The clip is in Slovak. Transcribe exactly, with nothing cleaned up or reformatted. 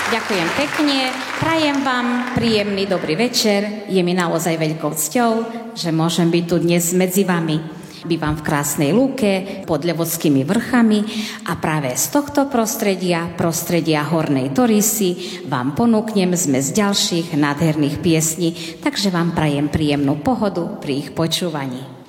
Ďakujem pekne, prajem vám príjemný dobrý večer. Je mi naozaj veľkou cťou, že môžem byť tu dnes medzi vami. Bývam v krásnej lúke pod Levodskými vrchami a práve z tohto prostredia, prostredia Hornej Torisy, vám ponúknem zmes ďalších nádherných piesní, takže vám prajem príjemnú pohodu pri ich počúvaní.